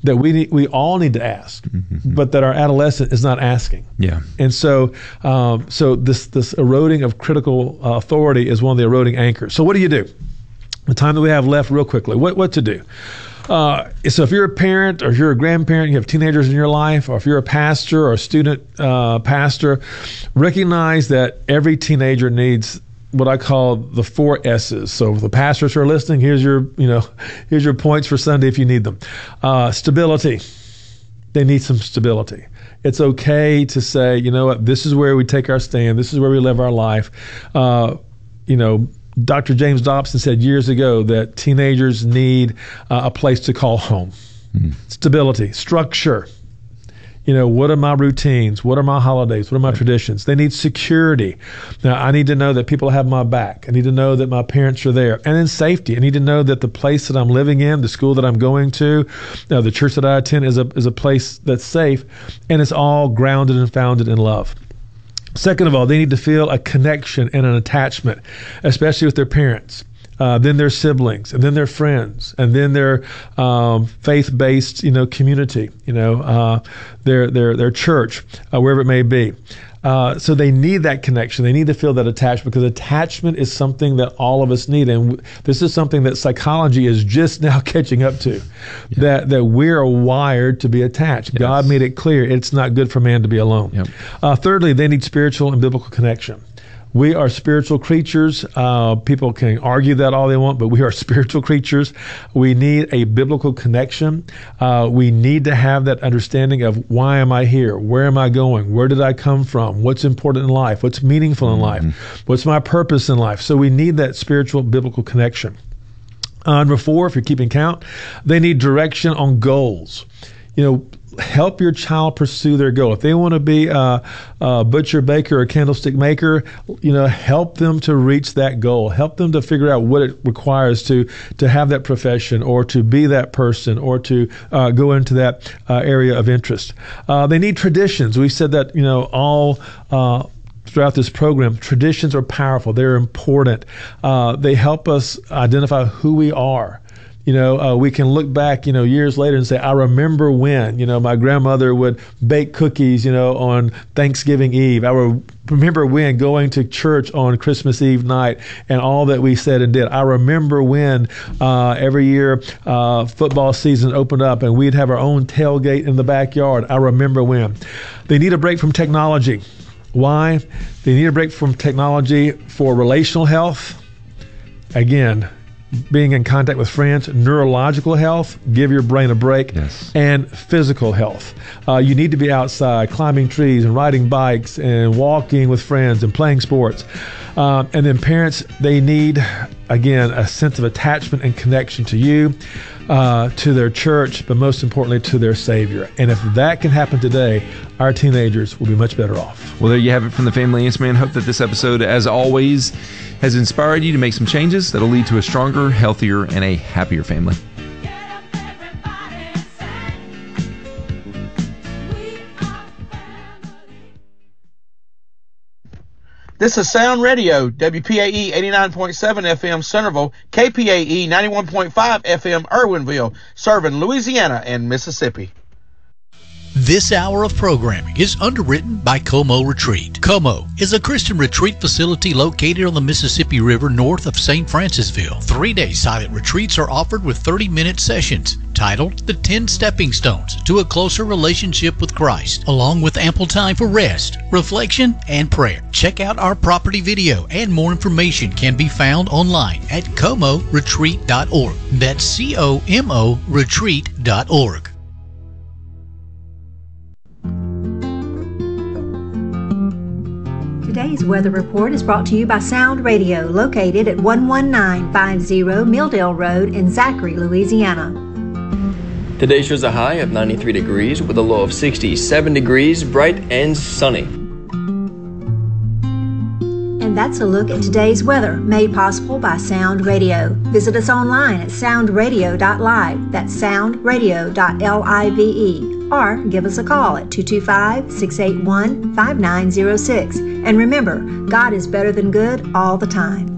that we all need to ask, but that our adolescent is not asking. Yeah. And so this eroding of critical authority is one of the eroding anchors. So what do you do? The time that we have left, real quickly, what to do? So if you're a parent or if you're a grandparent, you have teenagers in your life, or if you're a pastor or a student pastor, recognize that every teenager needs what I call the 4 S's. So the pastors who are listening, here's your points for Sunday if you need them. Stability. They need some stability. It's okay to say, you know what, this is where we take our stand. This is where we live our life. Dr. James Dobson said years ago that teenagers need a place to call home. Stability, structure. What are my routines? What are my holidays? What are my traditions? They need security. Now, I need to know that people have my back. I need to know that my parents are there. And then safety. I need to know that the place that I'm living in, the school that I'm going to, the church that I attend is a place that's safe, and it's all grounded and founded in love. Second of all, they need to feel a connection and an attachment, especially with their parents. Then their siblings, and then their friends, and then their faith-based, community, their church, wherever it may be. So they need that connection. They need to feel that attachment, because attachment is something that all of us need, and this is something that psychology is just now catching up to. That we're wired to be attached. Yes. God made it clear it's not good for man to be alone. Yep. Thirdly, they need spiritual and biblical connection. We are spiritual creatures. People can argue that all they want, but we are spiritual creatures. We need a biblical connection. We need to have that understanding of, why am I here? Where am I going? Where did I come from? What's important in life? What's meaningful in life? What's my purpose in life? So we need that spiritual biblical connection. Number 4, if you're keeping count, they need direction on goals. Help your child pursue their goal. If they want to be a butcher, baker, or candlestick maker, help them to reach that goal. Help them to figure out what it requires to have that profession, or to be that person, or to go into that area of interest. They need traditions. We said that, all throughout this program, traditions are powerful. They're important. They help us identify who we are. We can look back, years later and say, I remember when, my grandmother would bake cookies, on Thanksgiving Eve. I remember when going to church on Christmas Eve night and all that we said and did. I remember when every year football season opened up and we'd have our own tailgate in the backyard. I remember when. They need a break from technology. Why? They need a break from technology for relational health. Again, being in contact with friends, neurological health, give your brain a break, and physical health. You need to be outside, climbing trees and riding bikes and walking with friends and playing sports. And then parents, they need, again, a sense of attachment and connection to you, to their church, but most importantly, to their Savior. And if that can happen today, our teenagers will be much better off. Well, there you have it from the Family Answer Man. Hope that this episode, as always, has inspired you to make some changes that'll lead to a stronger, healthier, and a happier family. This is Sound Radio, WPAE 89.7 FM Centerville, KPAE 91.5 FM Irwinville, serving Louisiana and Mississippi. This hour of programming is underwritten by Como Retreat. Como is a Christian retreat facility located on the Mississippi River north of St. Francisville. 3-day silent retreats are offered with 30-minute sessions titled The 10 Stepping Stones to a Closer Relationship with Christ, along with ample time for rest, reflection, and prayer. Check out our property video, and more information can be found online at comoretreat.org. That's COMO retreat.org. Today's weather report is brought to you by Sound Radio, located at 11950 Milldale Road in Zachary, Louisiana. Today shows a high of 93 degrees with a low of 67 degrees, bright and sunny. And that's a look at today's weather, made possible by Sound Radio. Visit us online at soundradio.live. That's soundradio.live. Or give us a call at 225-681-5906. And remember, God is better than good all the time.